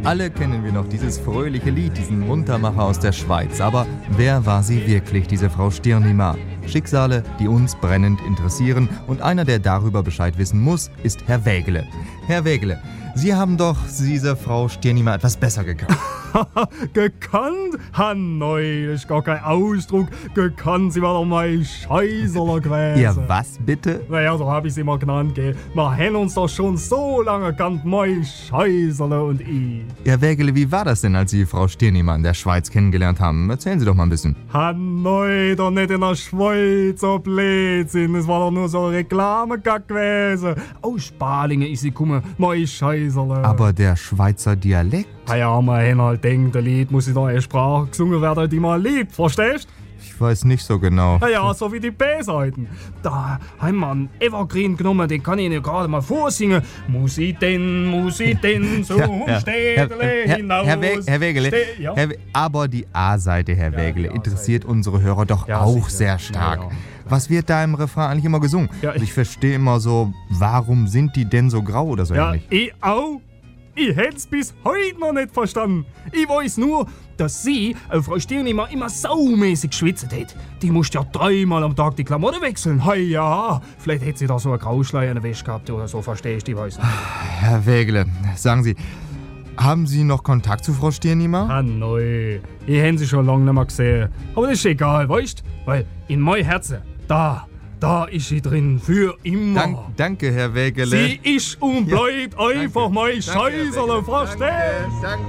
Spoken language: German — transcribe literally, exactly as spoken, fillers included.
Alle kennen wir noch dieses fröhliche Lied, diesen Muntermacher aus der Schweiz. Aber wer war sie wirklich, diese Frau Stirnima? Schicksale, die uns brennend interessieren. Und einer, der darüber Bescheid wissen muss, ist Herr Wägele. Herr Wägele, Sie haben doch diese Frau Stirnima etwas besser gekannt. Gekannt? Hanoi, das ist gar kein Ausdruck. Gekannt, sie war doch mein Scheißerler gewesen. Ja, was bitte? Naja, so hab ich sie mal genannt, gell. Wir haben uns doch schon so lange gekannt, mein Scheißerle und ich. Herr Wägele, wie war das denn, als Sie Frau Stirnima in der Schweiz kennengelernt haben? Erzählen Sie doch mal ein bisschen. Hanoi, doch nicht in der Schweiz, so Blödsinn. Es war doch nur so ein Reklamegag gewesen. Aus Spalingen ist sie gekommen, mein Scheißerle. Aber der Schweizer Dialekt? Ah ja, man hat halt denkt, ein Lied muss in der Sprache gesungen werden, die man liebt, verstehst? Ich weiß nicht so genau. Ja, ja, so wie die B-Seiten. Da haben wir einen Evergreen genommen, den kann ich Ihnen gerade mal vorsingen. Muss ich denn, muss ich denn zum Ja, ja. Städtle Herr, hinaus? Herr, Herr, Herr Wägele, Ste- ja. Herr, Wä- aber die A-Seite, Herr Ja, Wägele, die interessiert unsere Hörer doch Ja, auch sicher. sehr stark. Ja, ja. Was wird da im Refrain eigentlich immer gesungen? Ja, Also ich- ich verstehe immer so, warum sind die denn so grau oder so Ja, ähnlich? ich auch. Ich hätt's bis heute noch nicht verstanden. Ich weiß nur, dass sie, äh, Frau Stirnima, immer saumäßig geschwitzt hat. Die musste ja dreimal am Tag die Klamotten wechseln. Hey, ja, vielleicht hätte sie da so eine Grauschleier in der Wäsche gehabt oder so, verstehst du, ich weiß nicht. Herr Wägele, sagen Sie, haben Sie noch Kontakt zu Frau Stirnima? Ah, neu. Ich hätte sie schon lange nicht mehr gesehen. Aber das ist egal, weißt du? Weil in mein Herzen, da, da ist sie drin, für immer. Dank, danke, Herr Wägele. Sie ist und bleibt einfach mein Danke, Herr Scheißerle, Wägele. verstehst? Danke, danke.